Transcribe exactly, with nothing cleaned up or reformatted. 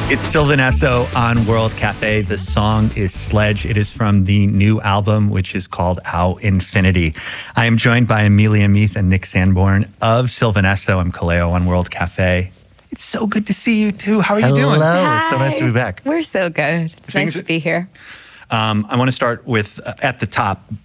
It's Sylvan Esso on World Cafe. The song is Sledge. It is from the new album, which is called Au Infinity. I am joined by Amelia Meath and Nick Sanborn of Sylvan Esso. I'm Kaleo on World Cafe. It's so good to see you, too. How are Hello. you doing? Hello. It's so nice to be back. We're so good. It's Things- nice to be here. Um, I want to start with, uh, at the top,